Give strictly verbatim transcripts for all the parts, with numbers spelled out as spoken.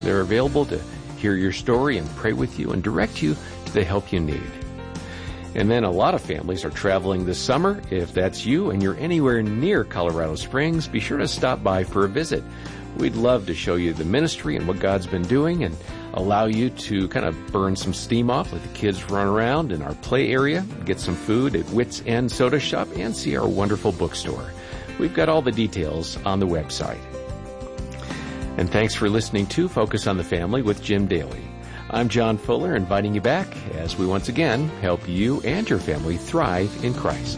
They're available to hear your story and pray with you and direct you to the help you need. And then a lot of families are traveling this summer. If that's you and you're anywhere near Colorado Springs, be sure to stop by for a visit. We'd love to show you the ministry and what God's been doing and allow you to kind of burn some steam off, let the kids run around in our play area, get some food at Wits End Soda Shop, and see our wonderful bookstore. We've got all the details on the website. And thanks for listening to Focus on the Family with Jim Daly. I'm John Fuller, inviting you back as we once again help you and your family thrive in Christ.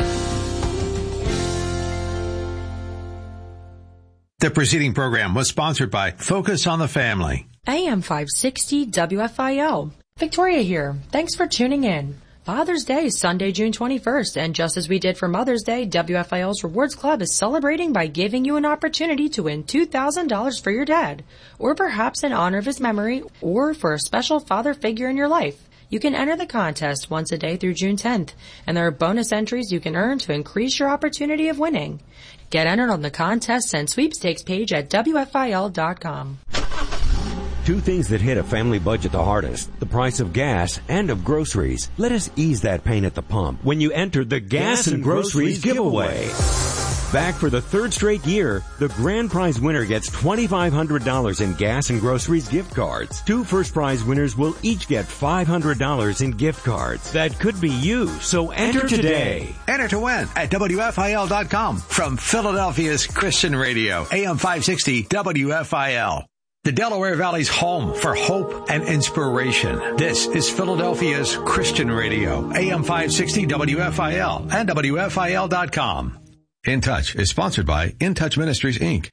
The preceding program was sponsored by Focus on the Family. A M five sixty W F I L. Victoria here. Thanks for tuning in. Father's Day is Sunday, June twenty-first, and just as we did for Mother's Day, W F I L's Rewards Club is celebrating by giving you an opportunity to win two thousand dollars for your dad, or perhaps in honor of his memory, or for a special father figure in your life. You can enter the contest once a day through June tenth, and there are bonus entries you can earn to increase your opportunity of winning. Get entered on the contests and sweepstakes page at W F I L dot com. Two things that hit a family budget the hardest, the price of gas and of groceries. Let us ease that pain at the pump when you enter the Gas, gas and, and Groceries, groceries giveaway. Back for the third straight year, the grand prize winner gets twenty-five hundred dollars in Gas and Groceries gift cards. Two first prize winners will each get five hundred dollars in gift cards. That could be you, so enter, enter today. Enter to win at W F I L dot com from Philadelphia's Christian Radio, A M five sixty W F I L. The Delaware Valley's home for hope and inspiration. This is Philadelphia's Christian Radio, A M five sixty W F I L and W F I L dot com. In Touch is sponsored by In Touch Ministries, Incorporated.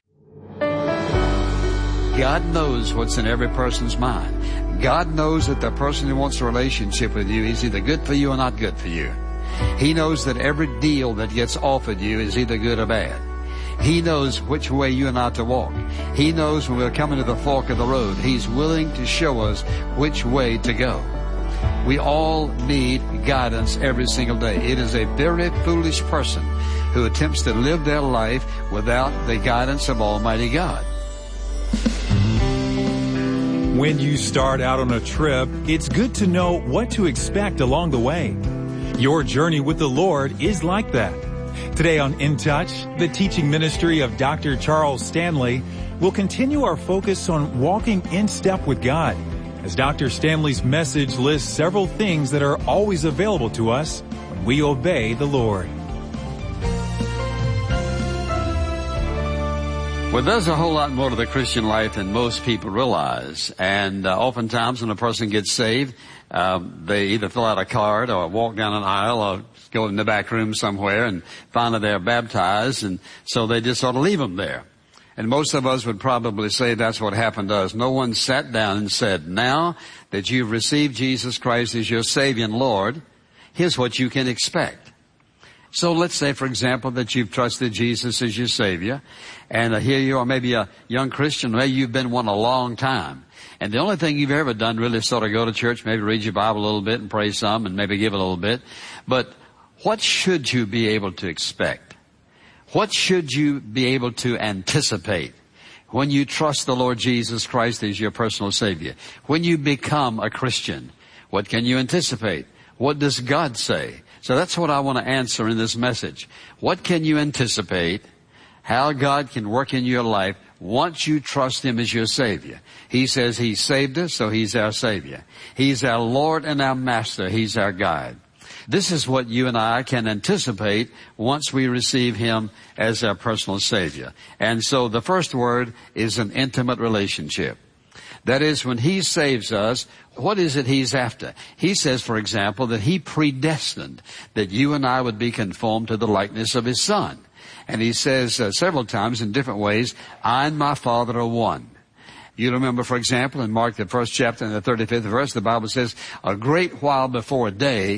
God knows what's in every person's mind. God knows that the person who wants a relationship with you is either good for you or not good for you. He knows that every deal that gets offered you is either good or bad. He knows which way you and I are to walk. He knows when we're coming to the fork of the road. He's willing to show us which way to go. We all need guidance every single day. It is a very foolish person who attempts to live their life without the guidance of Almighty God. When you start out on a trip, it's good to know what to expect along the way. Your journey with the Lord is like that. Today on In Touch, the teaching ministry of Doctor Charles Stanley will continue our focus on walking in step with God, as Doctor Stanley's message lists several things that are always available to us when we obey the Lord. Well, there's a whole lot more to the Christian life than most people realize. And uh, oftentimes when a person gets saved, um, they either fill out a card or walk down an aisle or go in the back room somewhere and find that they're baptized, and so they just sort of leave them there. And most of us would probably say that's what happened to us. No one sat down and said, now that you've received Jesus Christ as your Savior and Lord, here's what you can expect. So let's say, for example, that you've trusted Jesus as your Savior, and uh, here you are, maybe a young Christian, maybe you've been one a long time. And the only thing you've ever done really is sort of go to church, maybe read your Bible a little bit and pray some and maybe give a little bit. But what should you be able to expect? What should you be able to anticipate when you trust the Lord Jesus Christ as your personal Savior? When you become a Christian, what can you anticipate? What does God say? So that's what I want to answer in this message. What can you anticipate? How God can work in your life once you trust Him as your Savior. He says He saved us, so He's our Savior. He's our Lord and our Master. He's our guide. This is what you and I can anticipate once we receive Him as our personal Savior. And so the first word is an intimate relationship. That is, when He saves us, what is it He's after? He says, for example, that He predestined that you and I would be conformed to the likeness of His Son. And He says uh, several times in different ways, I and my Father are one. You remember, for example, in Mark, the first chapter and the thirty-fifth verse, the Bible says, a great while before day,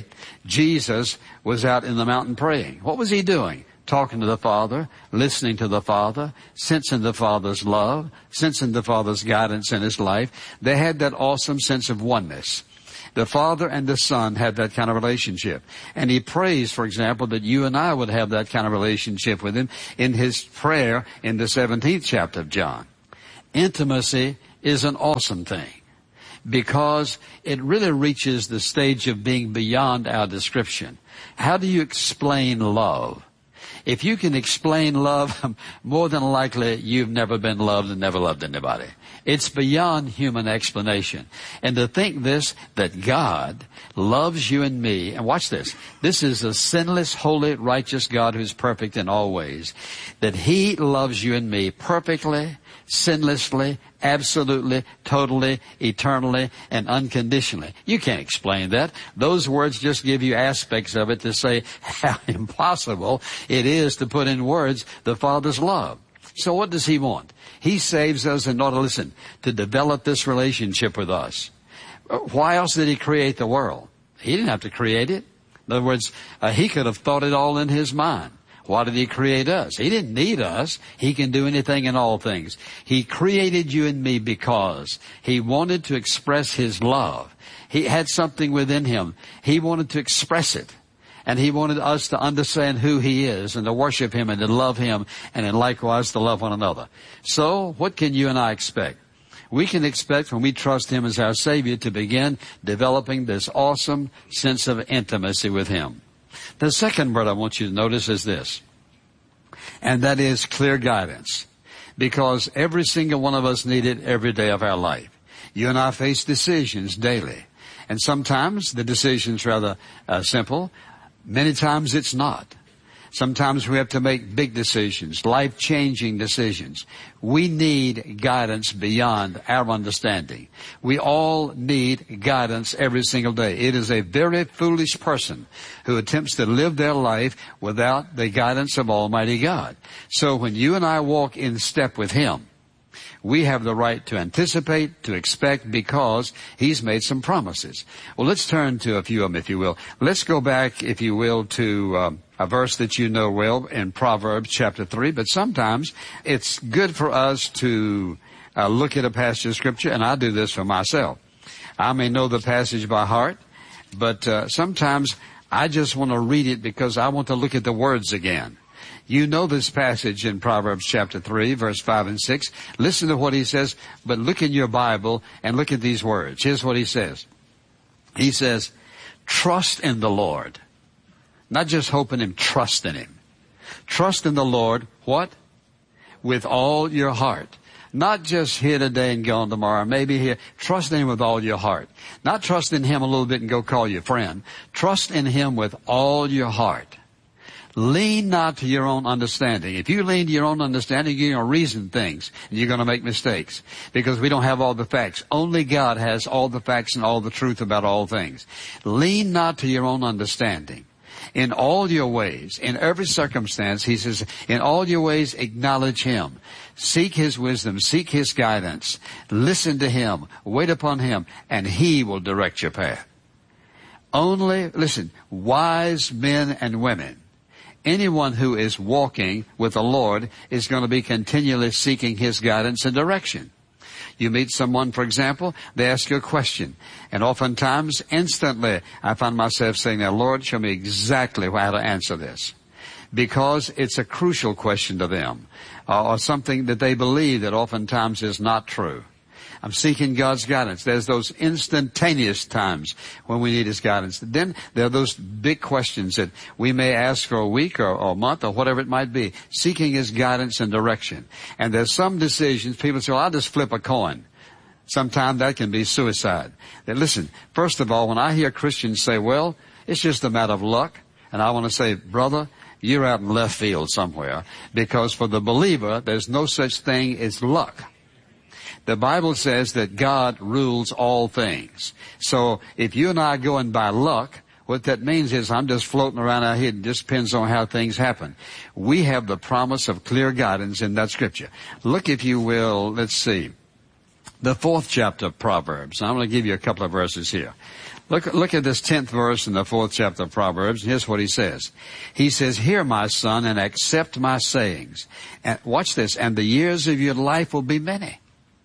Jesus was out in the mountain praying. What was He doing? Talking to the Father, listening to the Father, sensing the Father's love, sensing the Father's guidance in His life. They had that awesome sense of oneness. The Father and the Son had that kind of relationship. And He prays, for example, that you and I would have that kind of relationship with Him in His prayer in the seventeenth chapter of John. Intimacy is an awesome thing, because it really reaches the stage of being beyond our description. How do you explain love? If you can explain love, more than likely you've never been loved and never loved anybody. It's beyond human explanation. And to think this, that God loves you and me, and watch this, this is a sinless, holy, righteous God who's perfect in all ways, that He loves you and me perfectly, sinlessly, absolutely, totally, eternally, and unconditionally. You can't explain that. Those words just give you aspects of it to say how impossible it is to put in words the Father's love. So what does He want? He saves us in order, listen, to develop this relationship with us. Why else did He create the world? He didn't have to create it. In other words, uh, He could have thought it all in His mind. Why did He create us? He didn't need us. He can do anything and all things. He created you and me because He wanted to express His love. He had something within Him. He wanted to express it. And He wanted us to understand who He is and to worship Him and to love Him and then likewise to love one another. So what can you and I expect? We can expect when we trust Him as our Savior to begin developing this awesome sense of intimacy with Him. The second word I want you to notice is this, and that is clear guidance, because every single one of us need it every day of our life. You and I face decisions daily, and sometimes the decision's rather uh, simple. Many times it's not. Sometimes we have to make big decisions, life-changing decisions. We need guidance beyond our understanding. We all need guidance every single day. It is a very foolish person who attempts to live their life without the guidance of Almighty God. So when you and I walk in step with Him, we have the right to anticipate, to expect, because He's made some promises. Well, let's turn to a few of them, if you will. Let's go back, if you will, to um, a verse that you know well in Proverbs chapter three. But sometimes it's good for us to uh, look at a passage of Scripture, and I do this for myself. I may know the passage by heart, but uh, sometimes I just want to read it because I want to look at the words again. You know this passage in Proverbs chapter three, verse five and six. Listen to what he says, but look in your Bible and look at these words. Here's what he says. He says, trust in the Lord. Not just hope in Him, trust in Him. Trust in the Lord, what? With all your heart. Not just here today and gone tomorrow, maybe here. Trust in Him with all your heart. Not trust in Him a little bit and go call your friend. Trust in Him with all your heart. Lean not to your own understanding. If you lean to your own understanding, you're going to reason things, and you're going to make mistakes, because we don't have all the facts. Only God has all the facts and all the truth about all things. Lean not to your own understanding. In all your ways, in every circumstance, He says, in all your ways acknowledge Him. Seek His wisdom, seek His guidance. Listen to Him, wait upon Him, and He will direct your path. Only, listen, wise men and women, anyone who is walking with the Lord is going to be continually seeking His guidance and direction. You meet someone, for example, they ask you a question, and oftentimes, instantly, I find myself saying, now, Lord, show me exactly how to answer this, because it's a crucial question to them, uh, or something that they believe that oftentimes is not true. I'm seeking God's guidance. There's those instantaneous times when we need His guidance. Then there are those big questions that we may ask for a week or, or a month or whatever it might be, seeking His guidance and direction. And there's some decisions, people say, well, I'll just flip a coin. Sometimes that can be suicide. Now, listen, first of all, when I hear Christians say, well, it's just a matter of luck, and I want to say, brother, you're out in left field somewhere, because for the believer, there's no such thing as luck. The Bible says that God rules all things. So if you and I are going by luck, what that means is I'm just floating around out here. It just depends on how things happen. We have the promise of clear guidance in that Scripture. Look, if you will, let's see, the fourth chapter of Proverbs. I'm going to give you a couple of verses here. Look, look at this tenth verse in the fourth chapter of Proverbs. Here's what he says. He says, hear, my son, and accept my sayings. And watch this. And the years of your life will be many.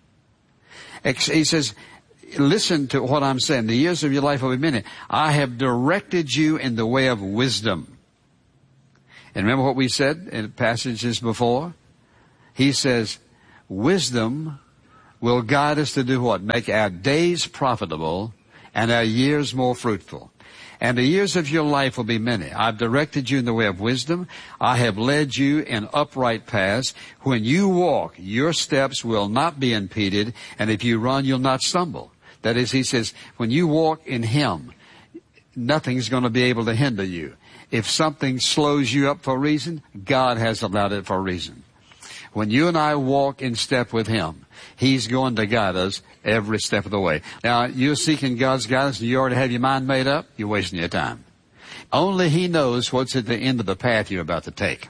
He says, listen to what I'm saying. The years of your life will be many. I have directed you in the way of wisdom. And remember what we said in passages before? He says, wisdom will guide us to do what? Make our days profitable and our years more fruitful. And the years of your life will be many. I've directed you in the way of wisdom. I have led you in upright paths. When you walk, your steps will not be impeded, and if you run, you'll not stumble. That is, he says, when you walk in him, nothing's going to be able to hinder you. If something slows you up for a reason, God has allowed it for a reason. When you and I walk in step with him, he's going to guide us every step of the way. Now, you're seeking God's guidance and you already have your mind made up, you're wasting your time. Only he knows what's at the end of the path you're about to take.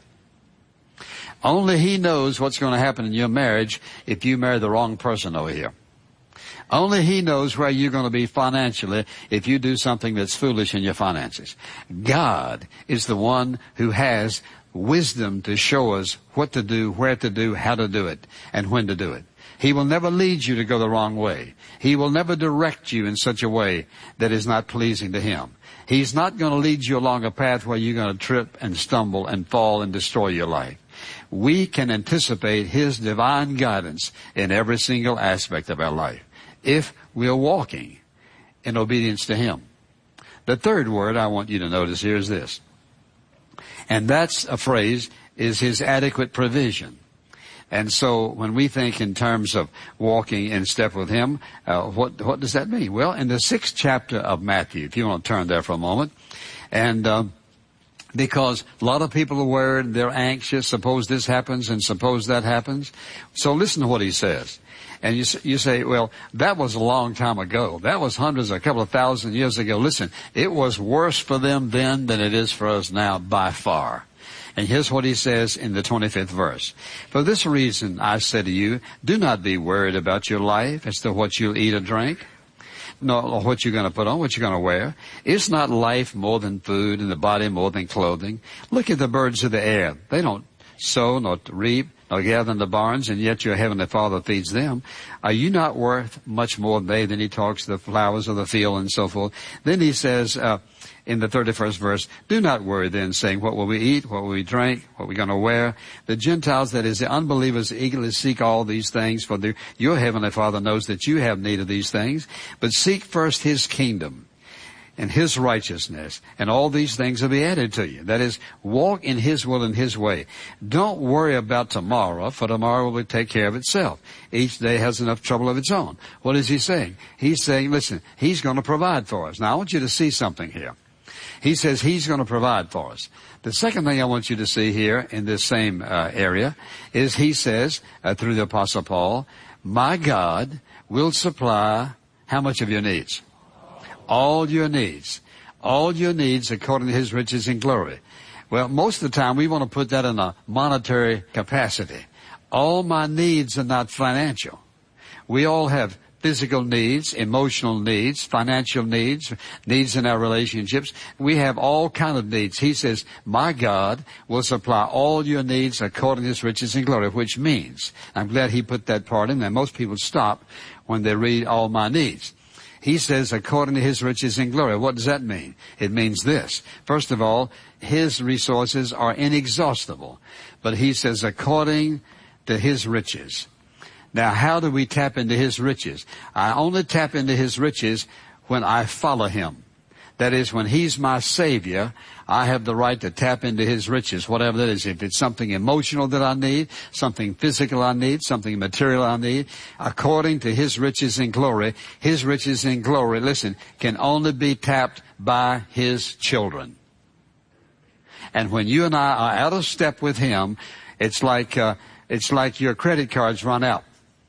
Only he knows what's going to happen in your marriage if you marry the wrong person over here. Only he knows where you're going to be financially if you do something that's foolish in your finances. God is the one who has wisdom to show us what to do, where to do, how to do it, and when to do it. He will never lead you to go the wrong way. He will never direct you in such a way that is not pleasing to him. He's not going to lead you along a path where you're going to trip and stumble and fall and destroy your life. We can anticipate his divine guidance in every single aspect of our life if we're walking in obedience to him. The third word I want you to notice here is this. And that's a phrase, is his adequate provision. And so when we think in terms of walking in step with him, uh, what, what does that mean? Well, in the sixth chapter of Matthew, if you want to turn there for a moment, and uh, because a lot of people are worried, they're anxious, suppose this happens and suppose that happens. So listen to what he says. And you, you say, well, that was a long time ago. That was hundreds, a couple of thousand years ago. Listen, it was worse for them then than it is for us now by far. And here's what he says in the twenty-fifth verse. For this reason, I say to you, do not be worried about your life as to what you'll eat or drink, nor what you're going to put on, what you're going to wear. Is not life more than food and the body more than clothing? Look at the birds of the air. They don't sow nor reap nor gather in the barns, and yet your heavenly Father feeds them. Are you not worth much more than they? Then he talks to the flowers of the field and so forth. Then he says, uh, in the thirty-first verse, do not worry then, saying, what will we eat, what will we drink, what are we going to wear? The Gentiles, that is, the unbelievers, eagerly seek all these things, for the, your heavenly Father knows that you have need of these things. But seek first his kingdom and his righteousness, and all these things will be added to you. That is, walk in his will and his way. Don't worry about tomorrow, for tomorrow will take care of itself. Each day has enough trouble of its own. What is he saying? He's saying, listen, he's going to provide for us. Now, I want you to see something here. He says he's going to provide for us. The second thing I want you to see here in this same uh, area is he says, uh, through the Apostle Paul, my God will supply how much of your needs? All your needs. All your needs according to his riches and glory. Well, most of the time we want to put that in a monetary capacity. All my needs are not financial. We all have physical needs, emotional needs, financial needs, needs in our relationships. We have all kind of needs. He says, my God will supply all your needs according to his riches and glory, which means, I'm glad he put that part in there. Most people stop when they read all my needs. He says, according to his riches and glory. What does that mean? It means this. First of all, his resources are inexhaustible. But he says, according to his riches. Now, how do we tap into his riches? I only tap into his riches when I follow him. That is, when he's my Savior, I have the right to tap into his riches, whatever that is. If it's something emotional that I need, something physical I need, something material I need, according to his riches and glory, his riches and glory, listen, can only be tapped by his children. And when you and I are out of step with him, it's like, uh, it's like your credit cards run out.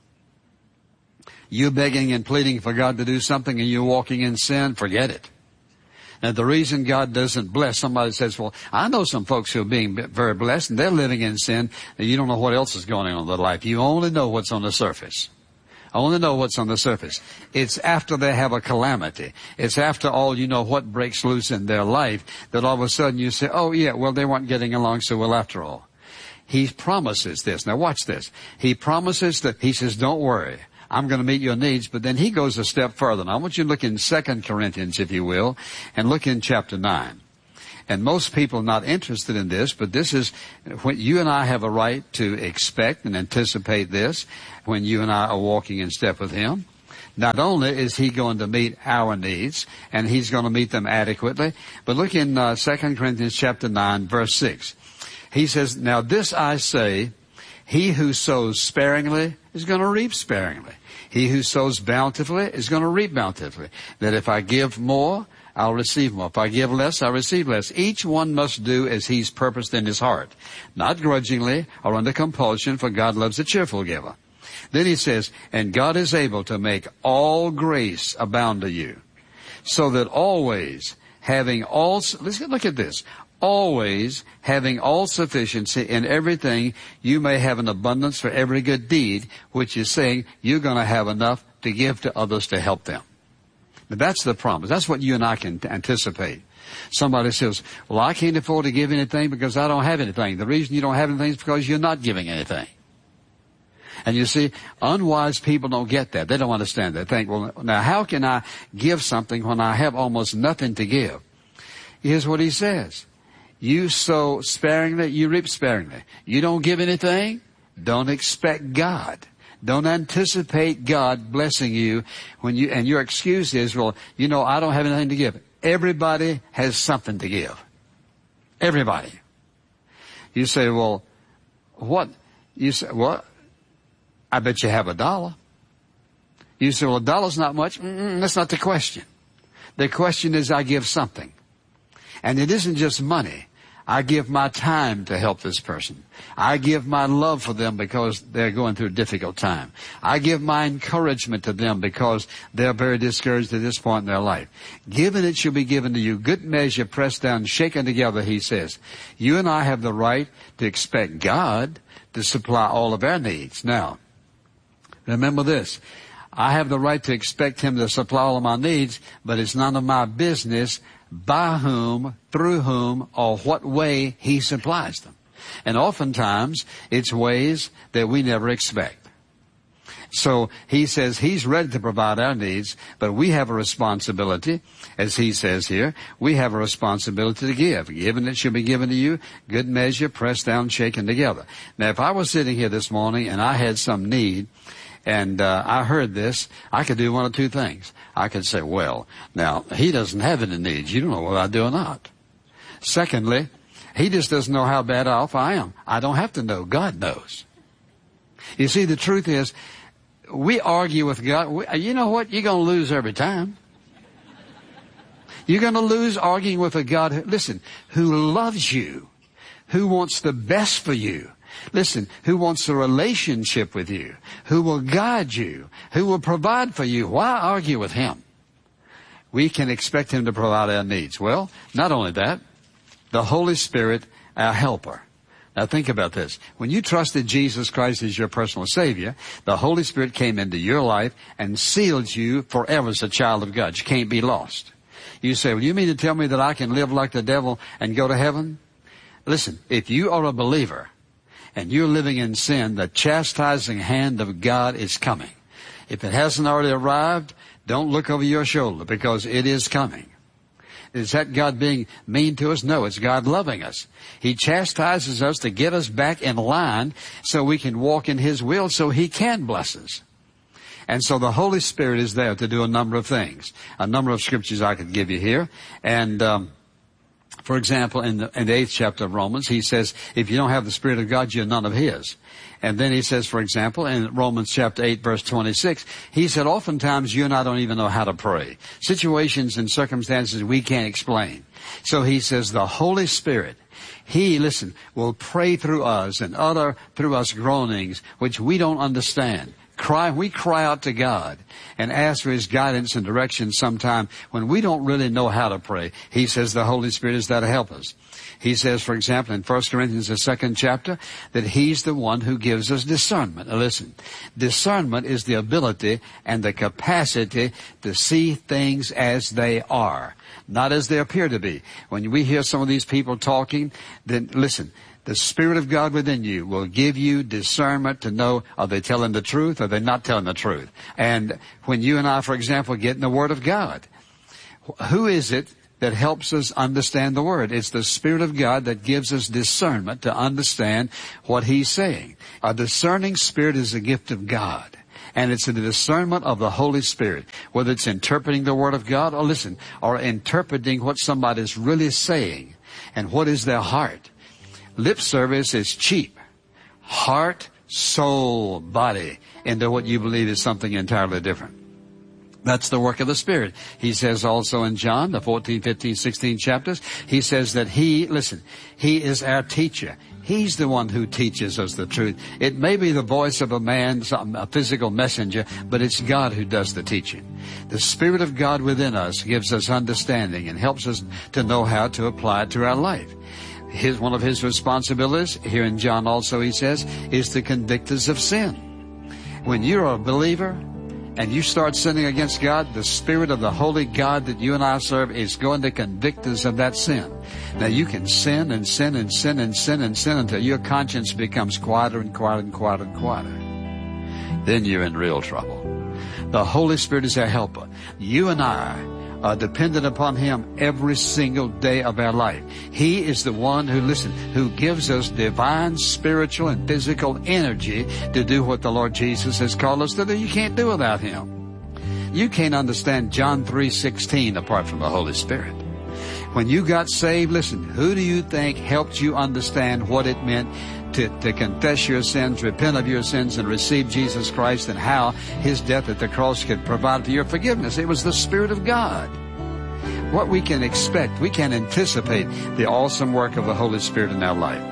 You're begging and pleading for God to do something and you're walking in sin, forget it. Now, the reason God doesn't bless, somebody says, well, I know some folks who are being very blessed and they're living in sin and you don't know what else is going on in their life. You only know what's on the surface. Only know what's on the surface. It's after they have a calamity. It's after all, you know, what breaks loose in their life that all of a sudden you say, oh yeah, well, they weren't getting along so well after all. He promises this. Now watch this. He promises that, he says, don't worry. I'm going to meet your needs, but then he goes a step further. Now, I want you to look in Second Corinthians, if you will, and look in chapter nine. And most people are not interested in this, but this is when you and I have a right to expect and anticipate this when you and I are walking in step with Him. Not only is He going to meet our needs, and He's going to meet them adequately, but look in uh, Second Corinthians chapter nine, verse six. He says, now this I say, he who sows sparingly is going to reap sparingly. He who sows bountifully is going to reap bountifully. That if I give more, I'll receive more. If I give less, I'll receive less. Each one must do as he's purposed in his heart, not grudgingly or under compulsion, for God loves a cheerful giver. Then he says, and God is able to make all grace abound to you, so that always having all, let's look at this, always having all sufficiency in everything, you may have an abundance for every good deed, which is saying you're going to have enough to give to others to help them. But that's the promise. That's what you and I can anticipate. Somebody says, well, I can't afford to give anything because I don't have anything. The reason you don't have anything is because you're not giving anything. And you see, unwise people don't get that. They don't understand that. They think, well, now how can I give something when I have almost nothing to give? Here's what he says. You sow sparingly, you reap sparingly. You don't give anything, don't expect God. Don't anticipate God blessing you when you, and your excuse is, well, you know, I don't have anything to give. Everybody has something to give. Everybody. You say, well, what? You say, what? I bet you have a dollar. You say, well, a dollar's not much. Mm-mm, that's not the question. The question is, I give something. And it isn't just money. I give my time to help this person. I give my love for them because they're going through a difficult time. I give my encouragement to them because they're very discouraged at this point in their life. Given it shall be given to you. Good measure, pressed down, shaken together, he says. You and I have the right to expect God to supply all of our needs. Now, remember this. I have the right to expect Him to supply all of my needs, but it's none of my business by whom, through whom, or what way He supplies them. And oftentimes, it's ways that we never expect. So he says He's ready to provide our needs, but we have a responsibility, as he says here, we have a responsibility to give. Given it shall be given to you, good measure, pressed down, shaken together. Now, if I was sitting here this morning and I had some need, and uh, I heard this, I could do one of two things. I could say, well, now, He doesn't have any needs. You don't know whether I do or not. Secondly, He just doesn't know how bad off I am. I don't have to know. God knows. You see, the truth is, we argue with God. We, you know what? You're going to lose every time. You're going to lose arguing with a God, who, listen, who loves you, who wants the best for you. Listen, who wants a relationship with you, who will guide you, who will provide for you. Why argue with Him? We can expect Him to provide our needs. Well, not only that, the Holy Spirit, our helper. Now think about this. When you trusted Jesus Christ as your personal Savior, the Holy Spirit came into your life and sealed you forever as a child of God. You can't be lost. You say, well, you mean to tell me that I can live like the devil and go to heaven? Listen, if you are a believer, and you're living in sin, the chastising hand of God is coming. If it hasn't already arrived, don't look over your shoulder, because it is coming. Is that God being mean to us? No, it's God loving us. He chastises us to get us back in line so we can walk in His will, so He can bless us. And so the Holy Spirit is there to do a number of things. A number of scriptures I could give you here. And um For example, in the, in the eighth chapter of Romans, he says, if you don't have the Spirit of God, you're none of His. And then he says, for example, in Romans chapter eight, verse twenty-six, he said, oftentimes you and I don't even know how to pray. Situations and circumstances we can't explain. So he says, the Holy Spirit, He, listen, will pray through us and utter through us groanings which we don't understand. Cry, we cry out to God and ask for His guidance and direction sometime when we don't really know how to pray. He says the Holy Spirit is there to help us. He says, for example, in First Corinthians, the second chapter, that He's the one who gives us discernment. Now listen, discernment is the ability and the capacity to see things as they are, not as they appear to be. When we hear some of these people talking, then listen, the Spirit of God within you will give you discernment to know, are they telling the truth or are they not telling the truth? And when you and I, for example, get in the Word of God, who is it that helps us understand the Word. It's the Spirit of God that gives us discernment to understand what He's saying. A discerning spirit is a gift of God. And it's the discernment of the Holy Spirit, whether it's interpreting the Word of God or listen, or interpreting what somebody's really saying and what is their heart. Lip service is cheap. Heart, soul, body into what you believe is something entirely different. That's the work of the Spirit. He says also in John, the fourteen, fifteen, sixteen chapters, he says that He, listen, He is our teacher. He's the one who teaches us the truth. It may be the voice of a man, a physical messenger, but it's God who does the teaching. The Spirit of God within us gives us understanding and helps us to know how to apply it to our life. His, one of His responsibilities, here in John also he says, is to convict us of sin. When you're a believer and you start sinning against God, the Spirit of the Holy God that you and I serve is going to convict us of that sin. Now you can sin and sin and sin and sin and sin until your conscience becomes quieter and quieter and quieter and quieter. Then you're in real trouble. The Holy Spirit is our helper. You and I are dependent upon Him every single day of our life. He is the one who, listen, who gives us divine, spiritual, and physical energy to do what the Lord Jesus has called us to do. You can't do without Him. You can't understand John three sixteen apart from the Holy Spirit. When you got saved, listen, who do you think helped you understand what it meant to, to confess your sins, repent of your sins, and receive Jesus Christ, and how His death at the cross could provide for your forgiveness? It was the Spirit of God. What we can expect, we can anticipate the awesome work of the Holy Spirit in our life.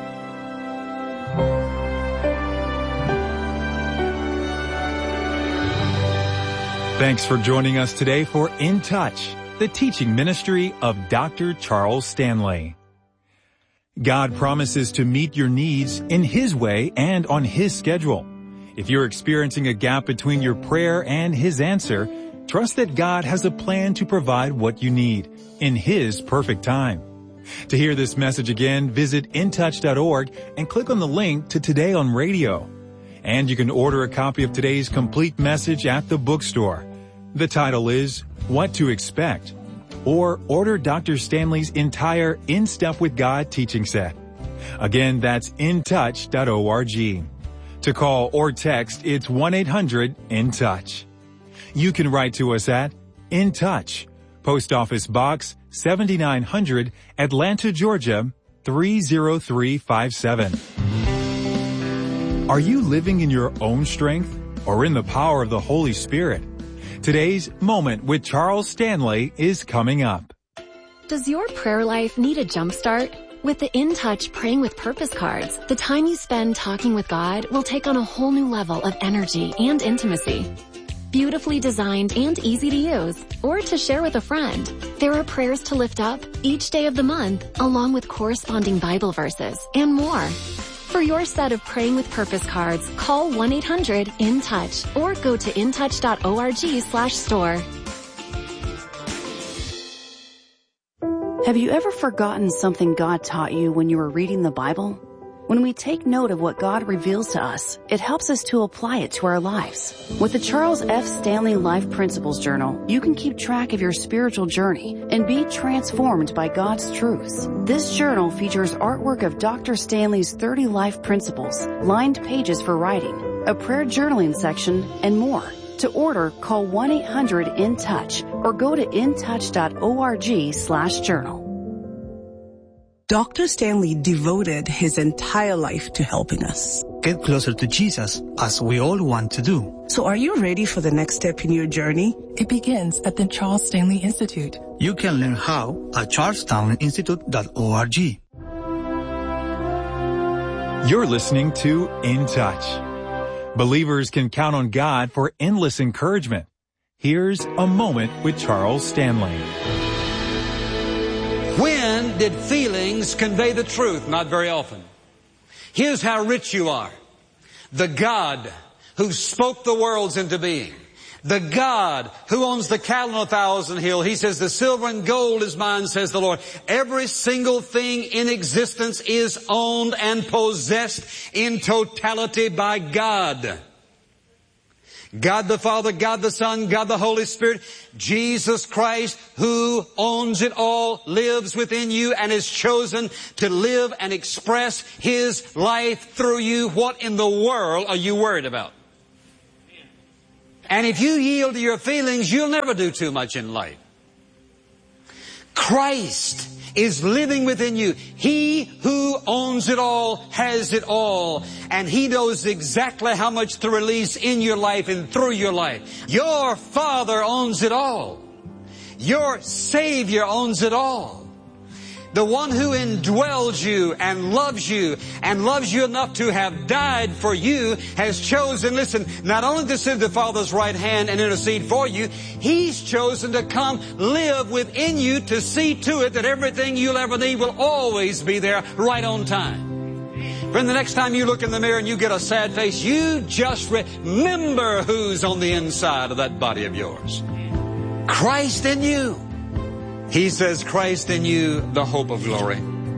Thanks for joining us today for In Touch, the teaching ministry of Doctor Charles Stanley. God promises to meet your needs in His way and on His schedule. If you're experiencing a gap between your prayer and His answer, trust that God has a plan to provide what you need in His perfect time. To hear this message again, visit in touch dot org and click on the link to Today on Radio. And you can order a copy of today's complete message at the bookstore. The title is What to Expect. Or order Doctor Stanley's entire In Step with God teaching set. Again, that's in touch dot org. To call or text, it's one eight hundred in touch. You can write to us at In Touch, Post Office Box seventy-nine hundred, Atlanta, Georgia three zero three five seven. Are you living in your own strength or in the power of the Holy Spirit? Today's Moment with Charles Stanley is coming up. Does your prayer life need a jumpstart? With the In Touch Praying with Purpose cards, the time you spend talking with God will take on a whole new level of energy and intimacy. Beautifully designed and easy to use, or to share with a friend, there are prayers to lift up each day of the month, along with corresponding Bible verses and more. For your set of Praying with Purpose cards, call one eight hundred in touch or go to in touch dot org slash store. Have you ever forgotten something God taught you when you were reading the Bible? When we take note of what God reveals to us, it helps us to apply it to our lives. With the Charles F. Stanley Life Principles Journal, you can keep track of your spiritual journey and be transformed by God's truths. This journal features artwork of Doctor Stanley's thirty life principles, lined pages for writing, a prayer journaling section, and more. To order, call one eight hundred in touch or go to in touch dot org slash journal. Doctor Stanley devoted his entire life to helping us get closer to Jesus, as we all want to do. So are you ready for the next step in your journey? It begins at the Charles Stanley Institute. You can learn how at charles stanley institute dot org. You're listening to In Touch. Believers can count on God for endless encouragement. Here's a moment with Charles Stanley. When did feelings convey the truth? Not very often. Here's how rich you are. The God who spoke the worlds into being. The God who owns the cattle on a thousand hill. He says, the silver and gold is mine, says the Lord. Every single thing in existence is owned and possessed in totality by God. God the Father, God the Son, God the Holy Spirit, Jesus Christ, who owns it all, lives within you and is chosen to live and express His life through you. What in the world are you worried about? And if you yield to your feelings, you'll never do too much in life. Christ is living within you. He who owns it all has it all. And He knows exactly how much to release in your life and through your life. Your Father owns it all. Your Savior owns it all. The one who indwells you and loves you and loves you enough to have died for you has chosen, listen, not only to sit at the Father's right hand and intercede for you, He's chosen to come live within you to see to it that everything you'll ever need will always be there right on time. Friend, the next time you look in the mirror and you get a sad face, you just remember who's on the inside of that body of yours. Christ in you. He says, Christ in you, the hope of glory.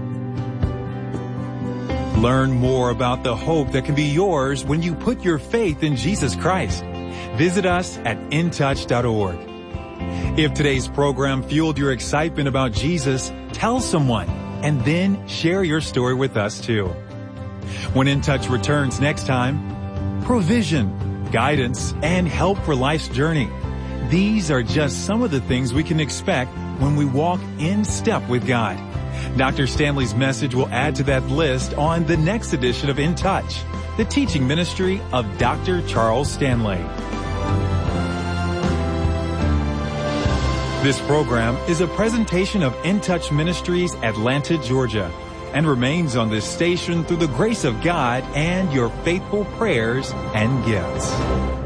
Learn more about the hope that can be yours when you put your faith in Jesus Christ. Visit us at in touch dot org. If today's program fueled your excitement about Jesus, tell someone and then share your story with us too. When In Touch returns next time, provision, guidance, and help for life's journey. These are just some of the things we can expect when we walk in step with God. Doctor Stanley's message will add to that list on the next edition of In Touch, the teaching ministry of Doctor Charles Stanley. This program is a presentation of In Touch Ministries, Atlanta, Georgia, and remains on this station through the grace of God and your faithful prayers and gifts.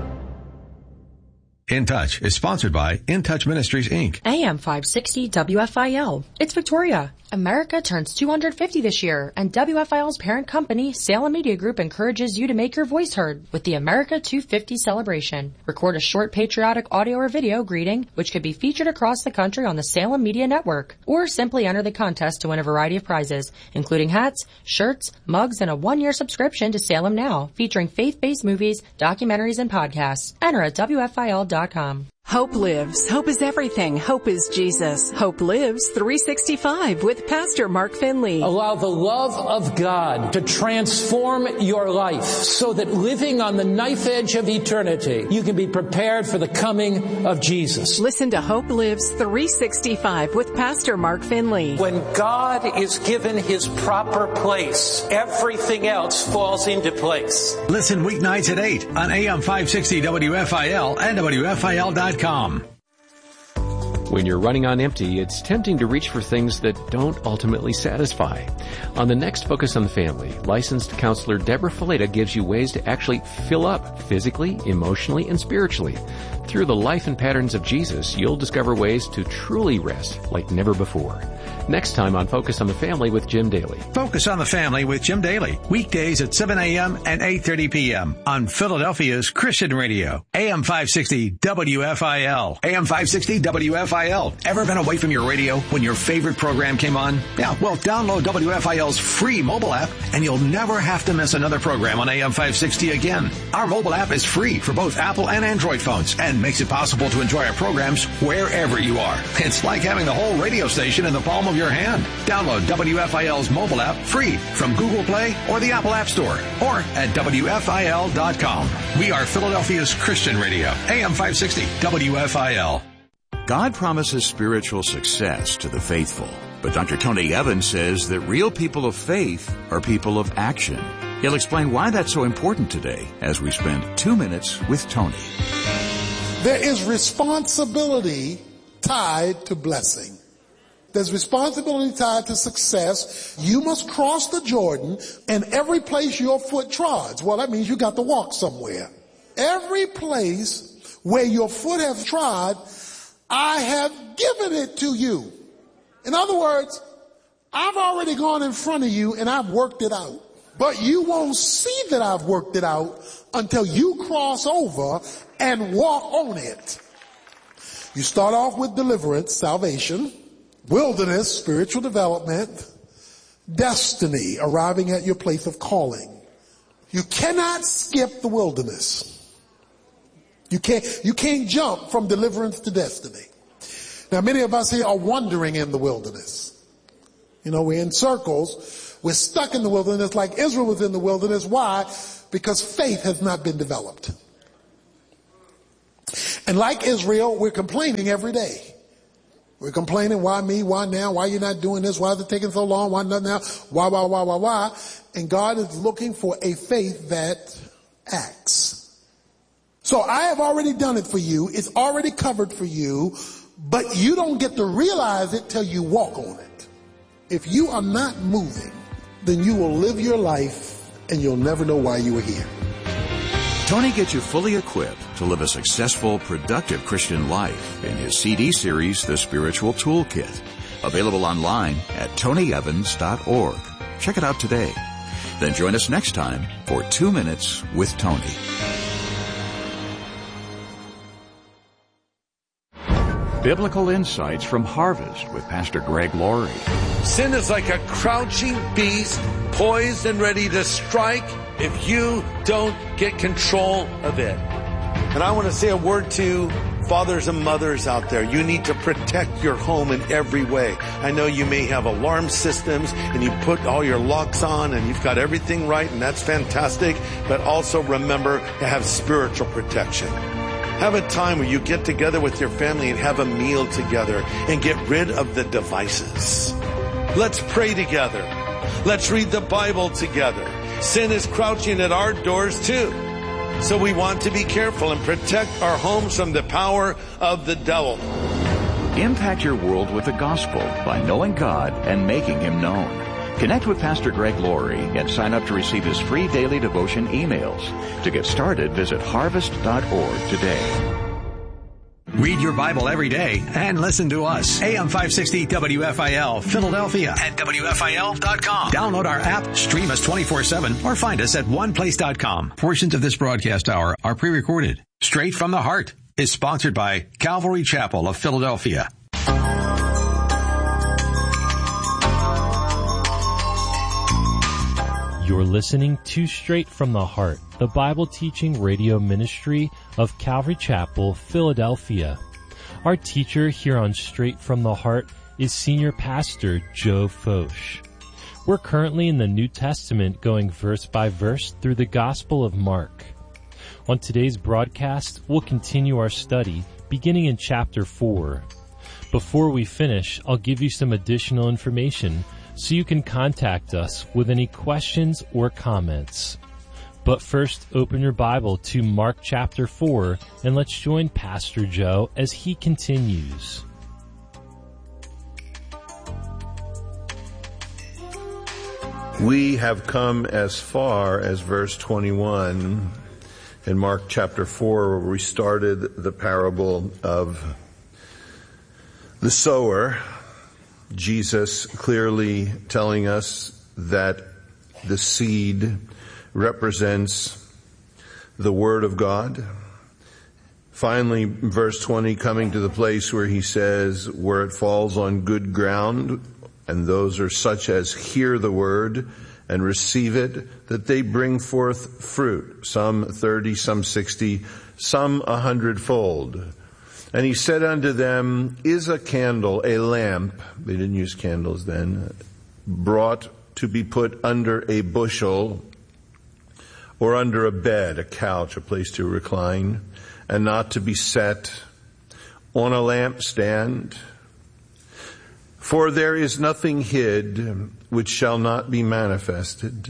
In Touch is sponsored by In Touch Ministries, Incorporated. A M five sixty W F I L. It's Victoria. America turns two hundred fifty this year, and W F I L's parent company, Salem Media Group, encourages you to make your voice heard with the America two fifty celebration. Record a short patriotic audio or video greeting, which could be featured across the country on the Salem Media Network, or simply enter the contest to win a variety of prizes, including hats, shirts, mugs, and a one-year subscription to Salem Now, featuring faith-based movies, documentaries, and podcasts. Enter at W F I L dot com. Hope lives. Hope is everything. Hope is Jesus. Hope lives three sixty-five with Pastor Mark Finley. Allow the love of God to transform your life so that living on the knife edge of eternity, you can be prepared for the coming of Jesus. Listen to Hope Lives three sixty-five with Pastor Mark Finley. When God is given His proper place, everything else falls into place. Listen weeknights at eight on A M five sixty W F I L and W F I L dot com. When you're running on empty, it's tempting to reach for things that don't ultimately satisfy. On the next Focus on the Family, licensed counselor Deborah Fileta gives you ways to actually fill up physically, emotionally, and spiritually. Through the life and patterns of Jesus, you'll discover ways to truly rest like never before. Next time on Focus on the Family with Jim Daly. Focus on the Family with Jim Daly. Weekdays at seven a.m. and eight thirty p.m. on Philadelphia's Christian Radio. A M five sixty W F I L. A M five sixty W F I L. Ever been away from your radio when your favorite program came on? Yeah, well, download W F I L's free mobile app and you'll never have to miss another program on A M five sixty again. Our mobile app is free for both Apple and Android phones and makes it possible to enjoy our programs wherever you are. It's like having the whole radio station in the palm of your hand. Download W F I L's mobile app free from Google Play or the Apple App Store or at W F I L dot com. We are Philadelphia's Christian Radio, A M five sixty W F I L. God promises spiritual success to the faithful, but Doctor Tony Evans says that real people of faith are people of action. He'll explain why that's so important today as we spend two minutes with Tony. There is responsibility tied to blessing. There's responsibility tied to success. You must cross the Jordan, and every place your foot trods, well, that means you got to walk somewhere. Every place where your foot has trod, I have given it to you. In other words, I've already gone in front of you and I've worked it out. But you won't see that I've worked it out until you cross over and walk on it. You start off with deliverance, salvation, wilderness, spiritual development, destiny, arriving at your place of calling. You cannot skip the wilderness. You can't, you can't jump from deliverance to destiny. Now, many of us here are wandering in the wilderness. You know, we're in circles. We're stuck in the wilderness like Israel was in the wilderness. Why? Because faith has not been developed. And like Israel, we're complaining every day. We're complaining, why me, why now, why you're not doing this, why is it taking so long, why not now, why, why, why, why, why. And God is looking for a faith that acts. So I have already done it for you. It's already covered for you, but you don't get to realize it till you walk on it. If you are not moving, then you will live your life and you'll never know why you were here. Tony gets you fully equipped to live a successful, productive Christian life in his C D series, The Spiritual Toolkit. Available online at tony evans dot org. Check it out today. Then join us next time for Two Minutes with Tony. Biblical Insights from Harvest with Pastor Greg Laurie. Sin is like a crouching beast, poised and ready to strike if you don't get control of it. And I want to say a word to fathers and mothers out there. You need to protect your home in every way. I know you may have alarm systems and you put all your locks on and you've got everything right, and that's fantastic. But also remember to have spiritual protection. Have a time where you get together with your family and have a meal together and get rid of the devices. Let's pray together. Let's read the Bible together. Sin is crouching at our doors too. So we want to be careful and protect our homes from the power of the devil. Impact your world with the gospel by knowing God and making Him known. Connect with Pastor Greg Laurie and sign up to receive his free daily devotion emails. To get started, visit harvest dot org today. Read your Bible every day and listen to us. A M five sixty W F I L, Philadelphia at W F I L dot com. Download our app, stream us twenty-four seven, or find us at one place dot com. Portions of this broadcast hour are pre-recorded. Straight from the Heart is sponsored by Calvary Chapel of Philadelphia. You're listening to Straight from the Heart, the Bible teaching radio ministry of Calvary Chapel, Philadelphia. Our teacher here on Straight from the Heart is Senior Pastor Joe Focht. We're currently in the New Testament going verse by verse through the Gospel of Mark. On today's broadcast, we'll continue our study beginning in chapter four. Before we finish, I'll give you some additional information so you can contact us with any questions or comments. But first, open your Bible to Mark chapter four, and let's join Pastor Joe as he continues. We have come as far as verse twenty-one in Mark chapter four, where we started the parable of the sower. Jesus clearly telling us that the seed represents the Word of God. Finally, verse twenty, coming to the place where he says, where it falls on good ground, and those are such as hear the word and receive it, that they bring forth fruit, some thirty, some sixty, some a hundredfold. And he said unto them, is a candle, a lamp, they didn't use candles then, brought to be put under a bushel or under a bed, a couch, a place to recline, and not to be set on a lampstand? For there is nothing hid which shall not be manifested,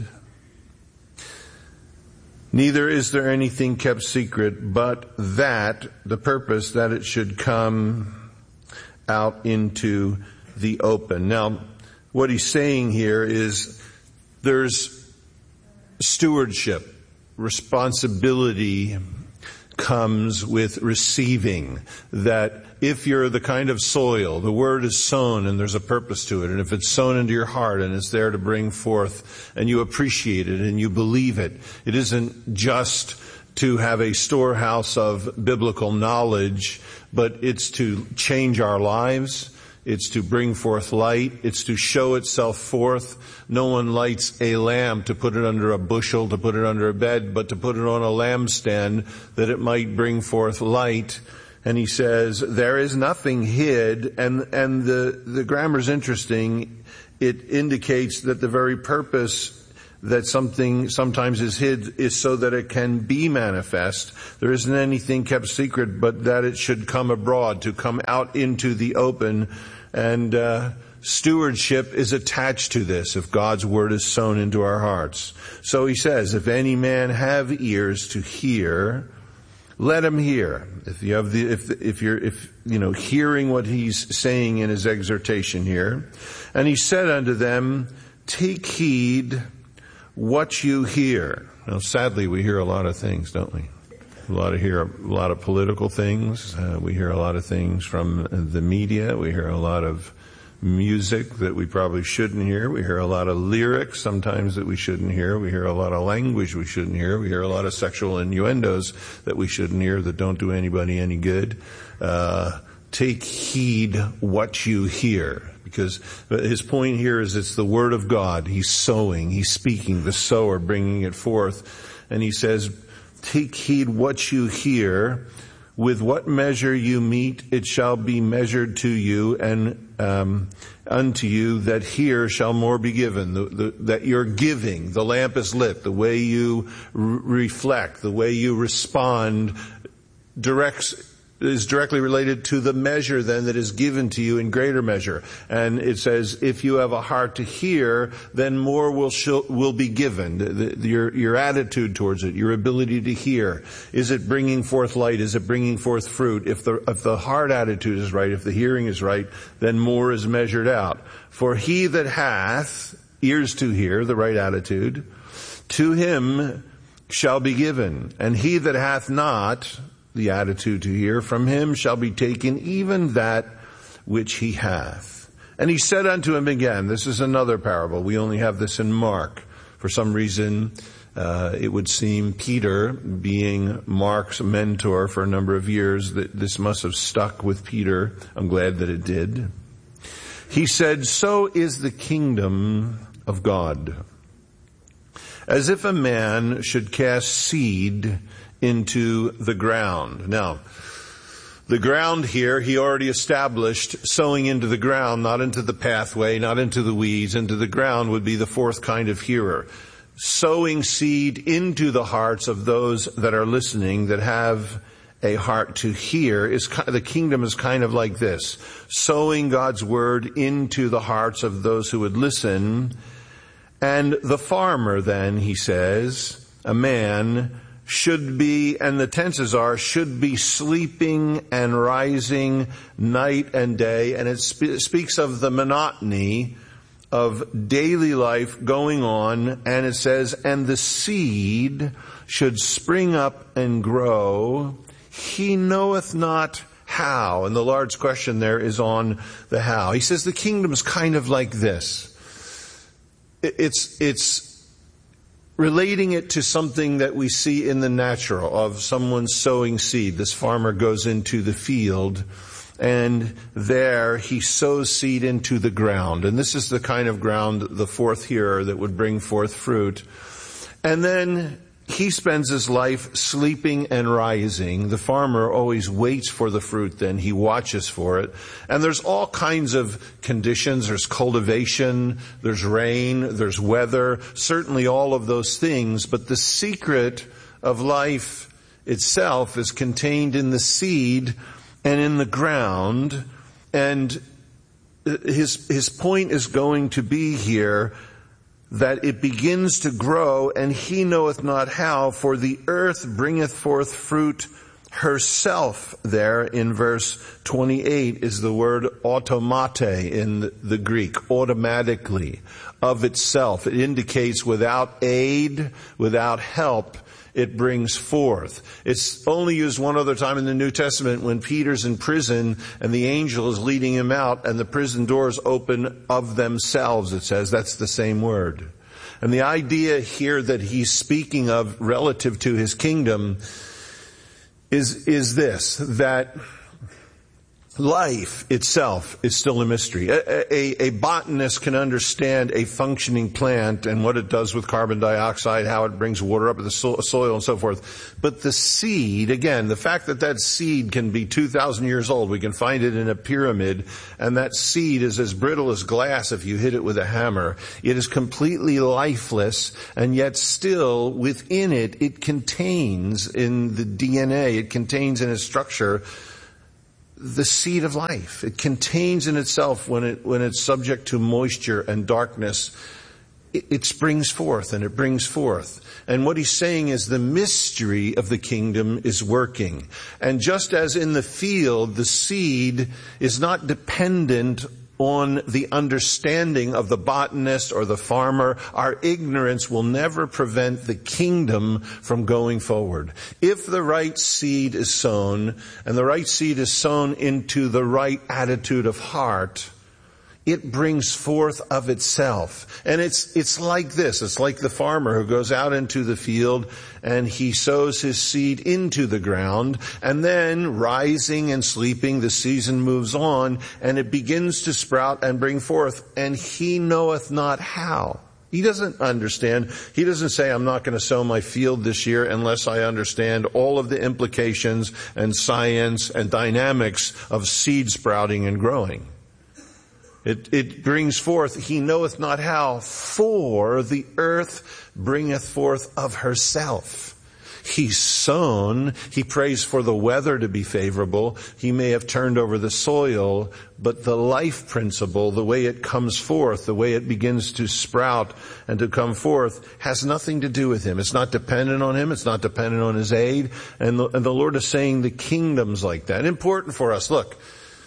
neither is there anything kept secret, but that, the purpose that it should come out into the open. Now, what he's saying here is there's stewardship, responsibility comes with receiving. That if you're the kind of soil, the word is sown and there's a purpose to it, and if it's sown into your heart and it's there to bring forth and you appreciate it and you believe it, it isn't just to have a storehouse of biblical knowledge, but it's to change our lives, It's to bring forth light. It's to show itself forth. No one lights a lamp to put it under a bushel, to put it under a bed, but to put it on a lampstand that it might bring forth light. And he says, there is nothing hid. And, and the, the grammar's interesting. It indicates that the very purpose that something sometimes is hid is so that it can be manifest. There isn't anything kept secret, but that it should come abroad, to come out into the open. And uh, stewardship is attached to this if God's word is sown into our hearts. So he says, if any man have ears to hear, let him hear. If you have the, if, if you're, if, you know, hearing what he's saying in his exhortation here. And he said unto them, take heed what you hear. Now, sadly, we hear a lot of things, don't we? A lot of hear a lot of political things. Uh, we hear a lot of things from the media. We hear a lot of music that we probably shouldn't hear. We hear a lot of lyrics sometimes that we shouldn't hear. We hear a lot of language we shouldn't hear. We hear a lot of sexual innuendos that we shouldn't hear, that don't do anybody any good. Uh, take heed what you hear. Because his point here is it's the word of God. He's sowing, he's speaking, the sower bringing it forth. And he says, take heed what you hear. With what measure you meet, it shall be measured to you, and um, unto you that hear shall more be given. The, the, that you're giving, the lamp is lit, the way you re- reflect, the way you respond directs is directly related to the measure then that is given to you in greater measure. And it says, if you have a heart to hear, then more will sh- will be given. The, the, your, your attitude towards it, your ability to hear. Is it bringing forth light? Is it bringing forth fruit? If the, if the heart attitude is right, if the hearing is right, then more is measured out. For he that hath ears to hear, the right attitude, to him shall be given. And he that hath not the attitude to hear, from him shall be taken even that which he hath. And he said unto him again, this is another parable. We only have this in Mark. For some reason, uh, it would seem Peter, being Mark's mentor for a number of years, that this must have stuck with Peter. I'm glad that it did. He said, so is the kingdom of God. As if a man should cast seed into the ground. Now, the ground here, he already established sowing into the ground, not into the pathway, not into the weeds, into the ground would be the fourth kind of hearer. Sowing seed into the hearts of those that are listening, that have a heart to hear, is the kingdom is kind of like this. Sowing God's word into the hearts of those who would listen. And the farmer then, he says, a man should be, and the tenses are, should be sleeping and rising night and day. And it spe- speaks of the monotony of daily life going on. And it says, and the seed should spring up and grow. He knoweth not how. And the large question there is on the how. He says the kingdom's kind of like this. It's, it's, relating it to something that we see in the natural of someone sowing seed. This farmer goes into the field and there he sows seed into the ground. And this is the kind of ground, the fourth hearer, that would bring forth fruit. And then he spends his life sleeping and rising. The farmer always waits for the fruit, then he watches for it. And there's all kinds of conditions. There's cultivation, there's rain, there's weather, certainly all of those things. But the secret of life itself is contained in the seed and in the ground. And his, his point is going to be here that it begins to grow, and he knoweth not how, for the earth bringeth forth fruit herself. There in verse twenty-eight is the word automate in the Greek, automatically, of itself. It indicates without aid, without help, it brings forth. It's only used one other time in the New Testament when Peter's in prison and the angel is leading him out and the prison doors open of themselves, it says. That's the same word. And the idea here that he's speaking of relative to his kingdom is, is this, that Life itself is still a mystery. A, a, a botanist can understand a functioning plant and what it does with carbon dioxide, how it brings water up to the so- soil and so forth. But the seed, again, the fact that that seed can be two thousand years old, we can find it in a pyramid, and that seed is as brittle as glass if you hit it with a hammer. It is completely lifeless, and yet still within it, it contains in the D N A, it contains in its structure the seed of life. It contains in itself, when it when it's subject to moisture and darkness, it, it springs forth and it brings forth. And what he's saying is the mystery of the kingdom is working. And just as in the field, the seed is not dependent on the understanding of the botanist or the farmer, our ignorance will never prevent the kingdom from going forward. If the right seed is sown, and the right seed is sown into the right attitude of heart, it brings forth of itself. And it's, it's like this. It's like the farmer who goes out into the field and he sows his seed into the ground, and then rising and sleeping, the season moves on and it begins to sprout and bring forth, and he knoweth not how. He doesn't understand. He doesn't say, I'm not going to sow my field this year unless I understand all of the implications and science and dynamics of seed sprouting and growing. It, it brings forth, he knoweth not how, for the earth bringeth forth of herself. He's sown, he prays for the weather to be favorable, he may have turned over the soil, but the life principle, the way it comes forth, the way it begins to sprout and to come forth, has nothing to do with him. It's not dependent on him, it's not dependent on his aid, and the, and the Lord is saying the kingdom's like that. Important for us, look.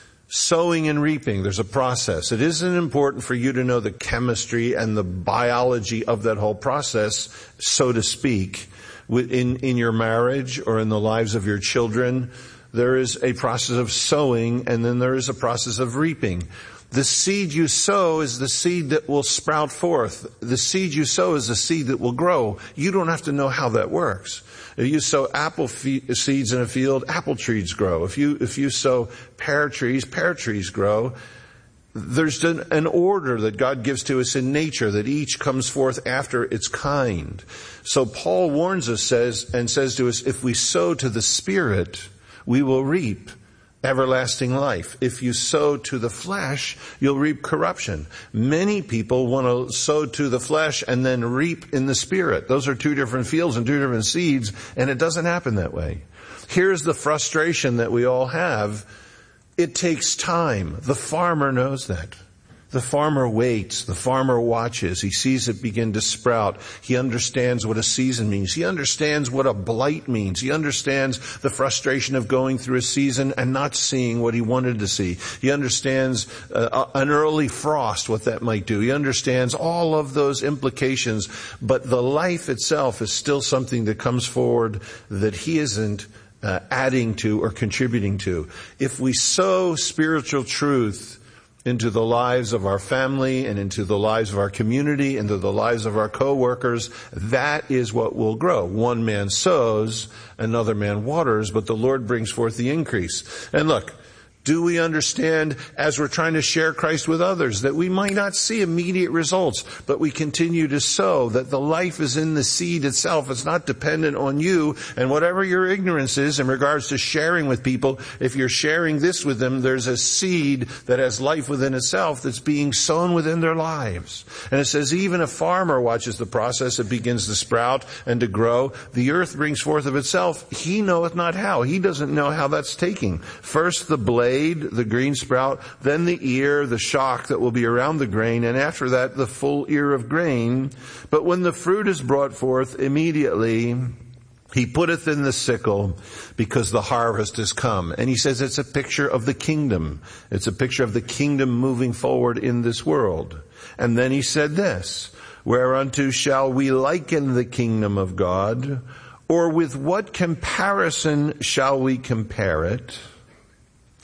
Sowing and reaping, there's a process. It isn't important for you to know the chemistry and the biology of that whole process, so to speak. In, in your marriage or in the lives of your children, there is a process of sowing, and then there is a process of reaping. The seed you sow is the seed that will sprout forth. The seed you sow is the seed that will grow. You don't have to know how that works. If you sow apple fe- seeds in a field, apple trees grow. If you, if you sow pear trees, pear trees grow. There's an, an order that God gives to us in nature that each comes forth after its kind. So Paul warns us, says, and says to us, if we sow to the Spirit, we will reap everlasting life. If you sow to the flesh, you'll reap corruption. Many people want to sow to the flesh and then reap in the Spirit. Those are two different fields and two different seeds, and it doesn't happen that way. Here's the frustration that we all have. It takes time. The farmer knows that. The farmer waits. The farmer watches. He sees it begin to sprout. He understands what a season means. He understands what a blight means. He understands the frustration of going through a season and not seeing what he wanted to see. He understands uh, an early frost, what that might do. He understands all of those implications. But the life itself is still something that comes forward that he isn't Uh, adding to or contributing to. If we sow spiritual truth into the lives of our family and into the lives of our community, into the lives of our co-workers, that is what will grow. One man sows, another man waters, but the Lord brings forth the increase. And look, do we understand as we're trying to share Christ with others that we might not see immediate results, but we continue to sow, that the life is in the seed itself. It's not dependent on you, and whatever your ignorance is in regards to sharing with people, if you're sharing this with them, there's a seed that has life within itself that's being sown within their lives. And it says even a farmer watches the process. It begins to sprout and to grow. The earth brings forth of itself. He knoweth not how. He doesn't know how that's taking. First the blade, the green sprout, then the ear, the shock that will be around the grain, and after that the full ear of grain. But when the fruit is brought forth, immediately he putteth in the sickle, because the harvest is come. And he says it's a picture of the kingdom. It's a picture of the kingdom moving forward in this world. And then he said this, whereunto shall we liken the kingdom of God? Or with what comparison shall we compare it?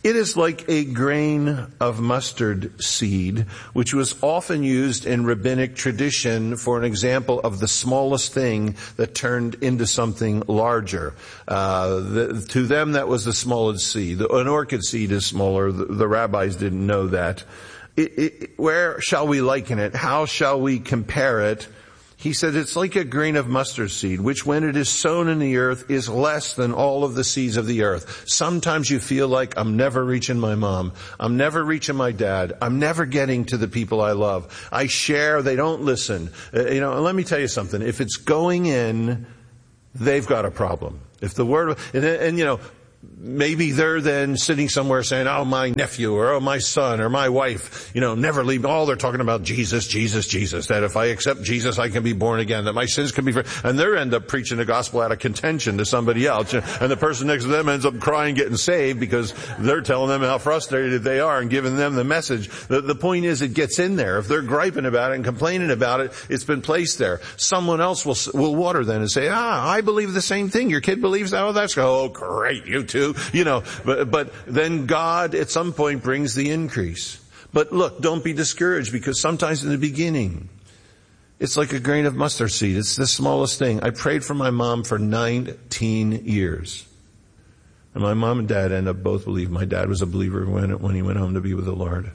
It is like a grain of mustard seed, which was often used in rabbinic tradition for an example of the smallest thing that turned into something larger. Uh, the, to them, that was the smallest seed. An orchid seed is smaller. The, the rabbis didn't know that. It, it, where shall we liken it? How shall we compare it? He said it's like a grain of mustard seed, which when it is sown in the earth is less than all of the seeds of the earth. Sometimes you feel like I'm never reaching my mom. I'm never reaching my dad. I'm never getting to the people I love. I share, they don't listen. Uh, you know, and let me tell you something. If it's going in, they've got a problem. If the word, and, and you know, maybe they're then sitting somewhere saying, oh, my nephew, or oh, my son, or my wife, you know, never leave. All they're talking about Jesus, Jesus, Jesus. That if I accept Jesus, I can be born again. That my sins can be forgiven. And they end up preaching the gospel out of contention to somebody else. And the person next to them ends up crying, getting saved because they're telling them how frustrated they are and giving them the message. The, the point is, it gets in there. If they're griping about it and complaining about it, it's been placed there. Someone else will will water then and say, ah, I believe the same thing. Your kid believes that. Oh, that's, oh, great. You too. You know, but, but then God at some point brings the increase. But look, don't be discouraged, because sometimes in the beginning, it's like a grain of mustard seed. It's the smallest thing. I prayed for my mom for nineteen years. And my mom and dad end up both believing. My dad was a believer when, when he went home to be with the Lord.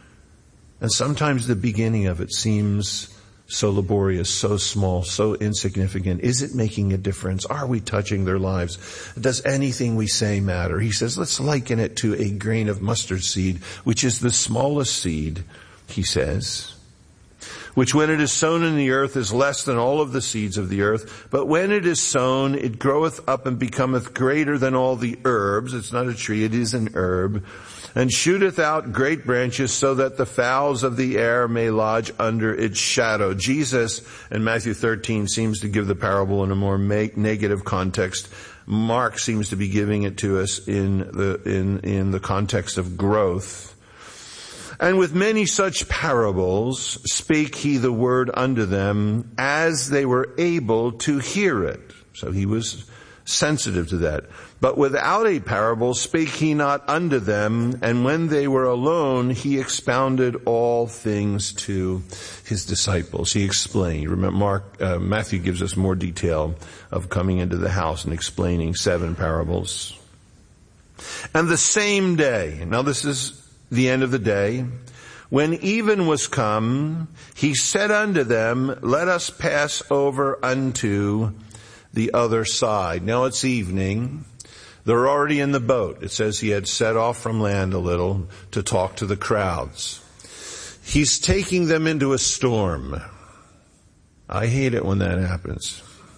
And sometimes the beginning of it seems so laborious, so small, so insignificant. Is it making a difference? Are we touching their lives? Does anything we say matter? He says, let's liken it to a grain of mustard seed, which is the smallest seed, he says, which when it is sown in the earth is less than all of the seeds of the earth. But when it is sown, it groweth up and becometh greater than all the herbs. It's not a tree, it is an herb. And shooteth out great branches, so that the fowls of the air may lodge under its shadow. Jesus in Matthew thirteen seems to give the parable in a more negative context. Mark seems to be giving it to us in the in in the context of growth. And with many such parables spake he the word unto them, as they were able to hear it. So he was sensitive to that. But without a parable spake he not unto them, and when they were alone, he expounded all things to his disciples. He explained. Remember, Mark, uh, Matthew gives us more detail of coming into the house and explaining seven parables. And the same day, now this is the end of the day, when even was come, he said unto them, let us pass over unto the other side. Now it's evening. They're already in the boat. It says he had set off from land a little to talk to the crowds. He's taking them into a storm. I hate it when that happens.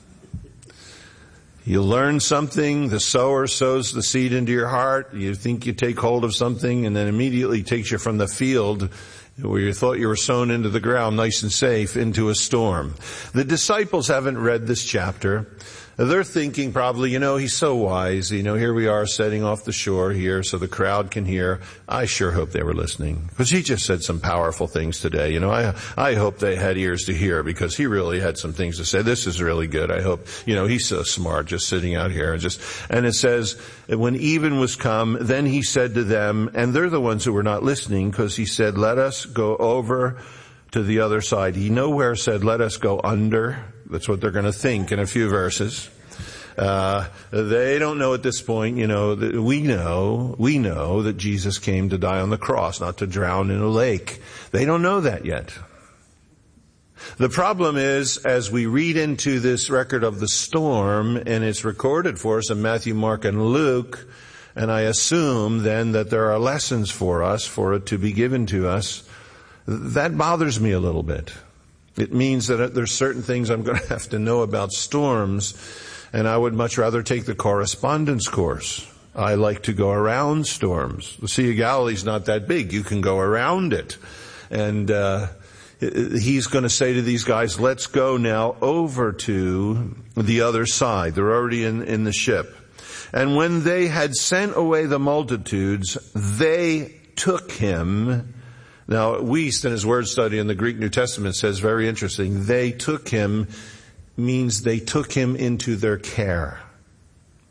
You learn something, the sower sows the seed into your heart, you think you take hold of something, and then immediately takes you from the field where you thought you were sown into the ground nice and safe into a storm. The disciples haven't read this chapter. They're thinking probably, you know, he's so wise. You know, here we are setting off the shore here so the crowd can hear. I sure hope they were listening, because he just said some powerful things today. You know, I, I hope they had ears to hear, because he really had some things to say. This is really good. I hope, you know, he's so smart just sitting out here and just, and it says, when even was come, then he said to them, and they're the ones who were not listening, because he said, let us go over to the other side. He nowhere said, let us go under. That's what they're going to think in a few verses. Uh, they don't know at this point, you know, that we know, we know that Jesus came to die on the cross, not to drown in a lake. They don't know that yet. The problem is, as we read into this record of the storm, and it's recorded for us in Matthew, Mark, and Luke, and I assume then that there are lessons for us, for it to be given to us, that bothers me a little bit. It means that there's certain things I'm going to have to know about storms, and I would much rather take the correspondence course. I like to go around storms. The Sea of Galilee's not that big. You can go around it. And uh he's going to say to these guys, let's go now over to the other side. They're already in, in the ship. And when they had sent away the multitudes, they took him. Now, Wiest in his word study in the Greek New Testament says, very interesting, they took him means they took him into their care.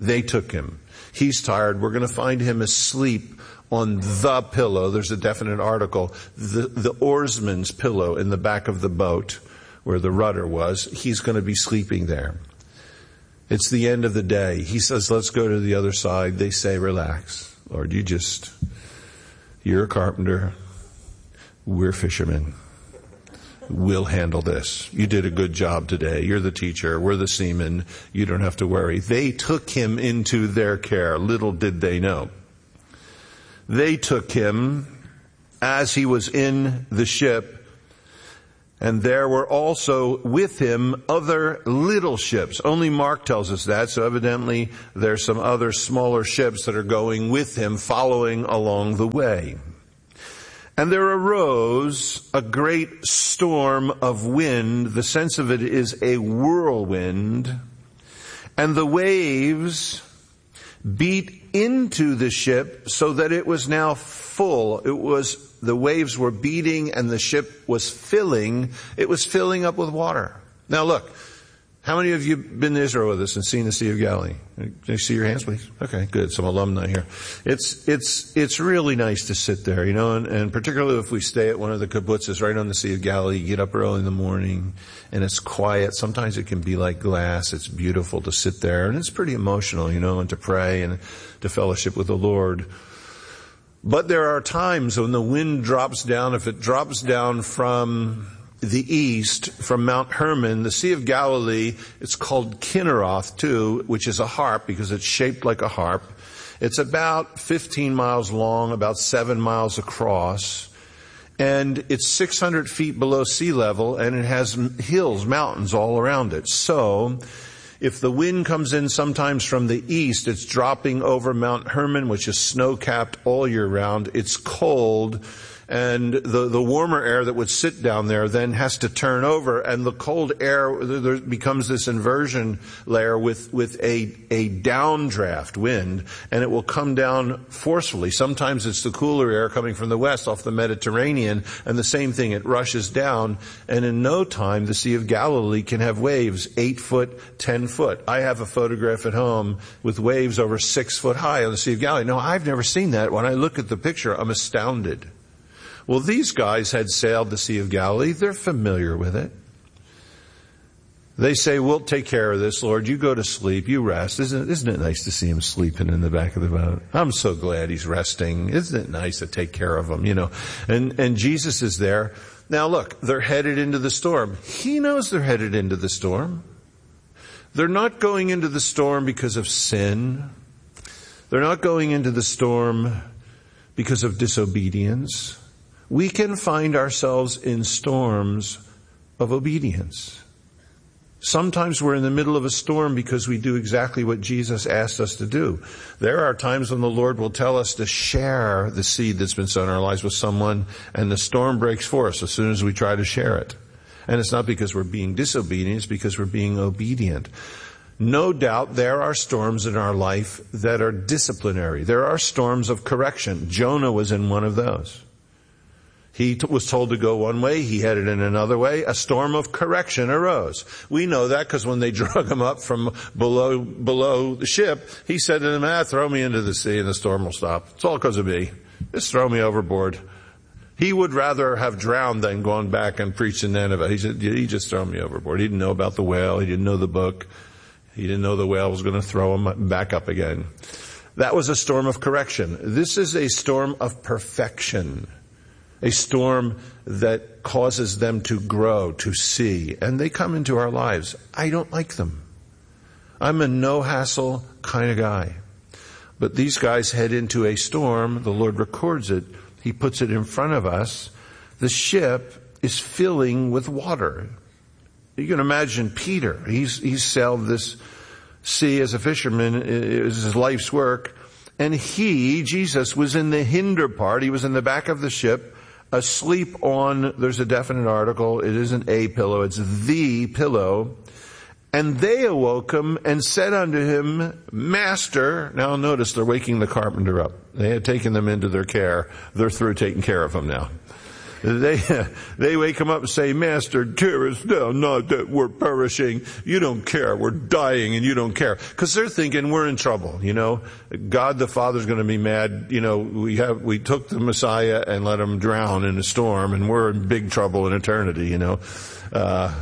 They took him. He's tired. We're going to find him asleep on the pillow. There's a definite article. The, the oarsman's pillow in the back of the boat where the rudder was. He's going to be sleeping there. It's the end of the day. He says, let's go to the other side. They say, relax. Lord, you just, you're a carpenter. We're fishermen. We'll handle this. You did a good job today. You're the teacher. We're the seamen. You don't have to worry. They took him into their care. Little did they know. They took him as he was in the ship, and there were also with him other little ships. Only Mark tells us that, so evidently there's some other smaller ships that are going with him, following along the way. And there arose a great storm of wind. The sense of it is a whirlwind. And the waves beat into the ship so that it was now full. It was, the waves were beating and the ship was filling. It was filling up with water. Now look, how many of you been to Israel with us and seen the Sea of Galilee? Can you see your hands, please? Okay, good. Some alumni here. It's, it's, it's really nice to sit there, you know, and, and particularly if we stay at one of the kibbutzes right on the Sea of Galilee, you get up early in the morning and it's quiet. Sometimes it can be like glass. It's beautiful to sit there and it's pretty emotional, you know, and to pray and to fellowship with the Lord. But there are times when the wind drops down, if it drops down from the east, from Mount Hermon, the Sea of Galilee, it's called Kinneroth too, which is a harp because it's shaped like a harp. It's about fifteen miles long, about seven miles across, and it's six hundred feet below sea level, and it has hills, mountains all around it. So, if the wind comes in sometimes from the east, it's dropping over Mount Hermon, which is snow-capped all year round. It's cold. And the, the warmer air that would sit down there then has to turn over, and the cold air, there becomes this inversion layer with, with a, a downdraft wind, and it will come down forcefully. Sometimes it's the cooler air coming from the west off the Mediterranean, and the same thing, it rushes down, and in no time the Sea of Galilee can have waves eight foot, ten foot. I have a photograph at home with waves over six foot high on the Sea of Galilee. No, I've never seen that. When I look at the picture, I'm astounded. Well, these guys had sailed the Sea of Galilee. They're familiar with it. They say, we'll take care of this, Lord. You go to sleep. You rest. Isn't it, isn't it nice to see him sleeping in the back of the boat? I'm so glad he's resting. Isn't it nice to take care of him, you know? And, and Jesus is there. Now look, they're headed into the storm. He knows they're headed into the storm. They're not going into the storm because of sin. They're not going into the storm because of disobedience. We can find ourselves in storms of obedience. Sometimes we're in the middle of a storm because we do exactly what Jesus asked us to do. There are times when the Lord will tell us to share the seed that's been sown in our lives with someone, and the storm breaks for us as soon as we try to share it. And it's not because we're being disobedient, it's because we're being obedient. No doubt there are storms in our life that are disciplinary. There are storms of correction. Jonah was in one of those. He t- was told to go one way. He headed in another way. A storm of correction arose. We know that because when they drug him up from below below the ship, he said to them, ah, throw me into the sea and the storm will stop. It's all because of me. Just throw me overboard. He would rather have drowned than gone back and preached in Nineveh. He said, he just throw me overboard. He didn't know about the whale. He didn't know the book. He didn't know the whale was going to throw him back up again. That was a storm of correction. This is a storm of perfection. A storm that causes them to grow, to see. And they come into our lives. I don't like them. I'm a no-hassle kind of guy. But these guys head into a storm. The Lord records it. He puts it in front of us. The ship is filling with water. You can imagine Peter. He's, he's sailed this sea as a fisherman. It was his life's work. And he, Jesus, was in the hinder part. He was in the back of the ship, asleep on, there's a definite article, it isn't a pillow, it's the pillow. And they awoke him and said unto him, Master. Now notice they're waking the carpenter up. They had taken them into their care. They're through taking care of him now. They, they wake him up and say, Master, carest thou not that we're perishing? You don't care. We're dying and you don't care. Because they're thinking we're in trouble, you know. God the Father's going to be mad. You know, we have, we took the Messiah and let him drown in a storm, and we're in big trouble in eternity, you know. Uh,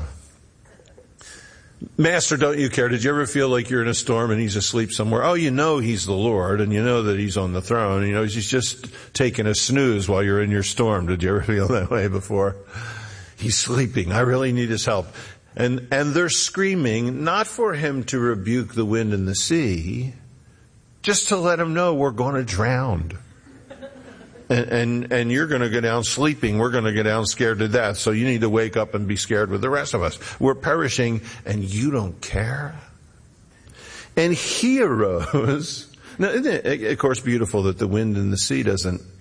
Master, don't you care? Did you ever feel like you're in a storm and he's asleep somewhere? Oh, you know he's the Lord, and you know that he's on the throne. You know, he's just taking a snooze while you're in your storm. Did you ever feel that way before? He's sleeping. I really need his help. And, and they're screaming, not for him to rebuke the wind and the sea, just to let him know we're going to drown. And, and, and you're going to go down sleeping. We're going to go down scared to death. So you need to wake up and be scared with the rest of us. We're perishing and you don't care. And he arose. Now, isn't it, of course, beautiful that the wind and the sea doesn't